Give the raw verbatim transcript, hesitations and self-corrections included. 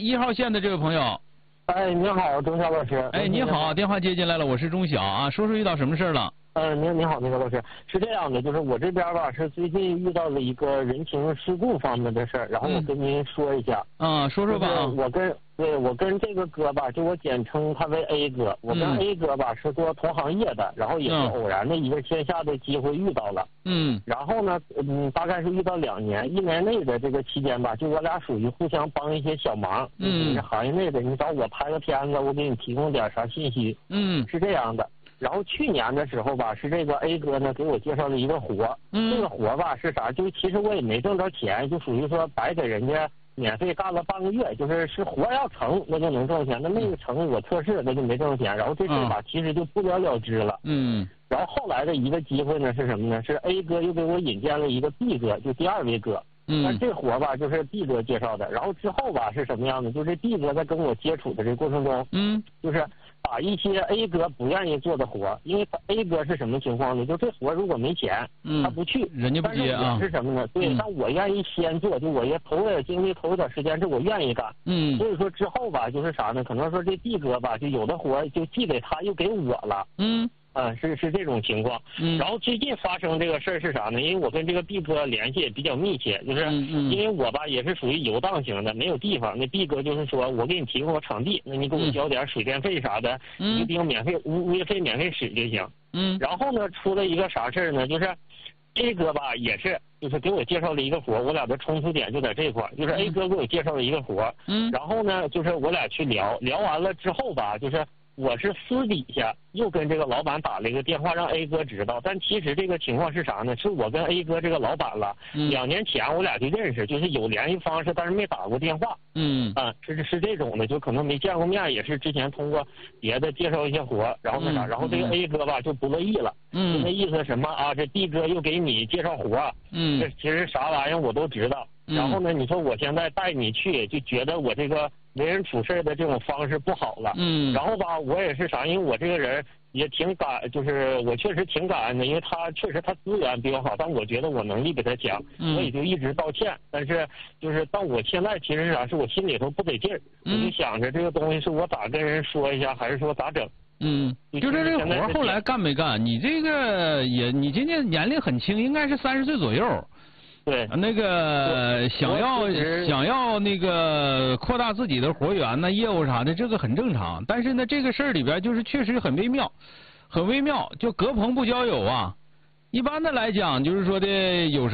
一号线的这位朋友。 哎，你好，钟晓老师。 哎，你好，电话接进来了，我是钟晓啊，说说遇到什么事了？ 呃，您您好，那个老师，是这样的，就是我这边吧是最近遇到了一个人情世故方面的事儿，然后我跟您说一下。 嗯，啊说说吧。 我跟对我跟这个哥吧，就我简称他为 A 哥，我跟 A 哥吧是做同行业的，然后也是偶然的一个线下的机会遇到了。 嗯。 然后呢，嗯，大概是遇到两年，一年内的这个期间吧，就我俩属于互相帮一些小忙。 嗯。 你是行业内的，你找我拍个片子，我给你提供点啥信息。 嗯。 是这样的。然后去年的时候吧，是这个 A 哥呢给我介绍了一个活， 嗯， 这个活吧是啥？就其实我也没挣着钱，就属于说白给人家免费干了半个月，就是是活要成那就能挣钱，那没有成我测试那就没挣钱，然后这事吧、嗯、其实就不了了之了。 嗯。 然后后来的一个机会呢是什么呢？是 A 哥又给我引荐了一个 B 哥，就第二位哥。 嗯。 那这活吧就是 B 哥介绍的，然后之后吧是什么样的？就是 B 哥在跟我接触的这个过程中， 嗯， 就是把一些 A 哥不愿意做的活，因为 A 哥是什么情况呢？就这活如果没钱， 嗯， 他不去， 人家不接啊。 但是我是什么呢？对， 嗯、 但我愿意先做，就我也投点精力，投点时间，这我愿意干。 嗯。 所以说之后吧，就是啥呢？可能说这 B 哥吧，就有的活就寄给他，又给我了。 嗯。 啊、嗯，是是这种情况。 嗯。 然后最近发生这个事儿是啥呢？因为我跟这个 B 哥联系也比较密切，就是因为我吧也是属于游荡型的，没有地方。那 B 哥就是说我给你提供个场地，那你给我交点水电费啥的， 嗯、 你就定免费物物业费免费使就行。 嗯。 然后呢，出了一个啥事儿呢？就是 A 哥吧也是，就是给我介绍了一个活，我俩的冲突点就在这块儿，就是 A 哥给我介绍了一个活。 嗯。 然后呢，就是我俩去聊聊完了之后吧，就是。我是私底下又跟这个老板打了一个电话，让 A 哥知道。但其实这个情况是啥呢？是我跟 A 哥这个老板了， 嗯、 两年前我俩就认识，就是有联系方式，但是没打过电话。 嗯啊，是是这种的，就可能没见过面，也是之前通过别的介绍一些活，然后那啥， 嗯、 然后这个 A 哥吧就不乐意了， 嗯， 就那意思什么啊？这 B 哥又给你介绍活， 嗯， 这其实啥玩意儿我都知道。然后呢，你说我现在带你去，就觉得我这个为人处事的这种方式不好了。 嗯。 然后吧，我也是啥，因为我这个人也挺感，就是我确实挺感恩的，因为他确实他资源比我好，但我觉得我能力比他强， 嗯、 我也就一直道歉。但是就是但我现在其实是啥，是我心里头不得劲儿， 嗯、 我就想着这个东西是我咋跟人说一下，还是说咋整？ 嗯，就是这活后来干没干？你这个也，你今年年龄很轻，应该是三十岁左右。 对， 那个想要想要那个扩大自己的活源呢，业务啥的，这个很正常。但是呢，这个事儿里边就是确实很微妙，很微妙，就隔棚不交友啊。一般的来讲，就是说的有时候。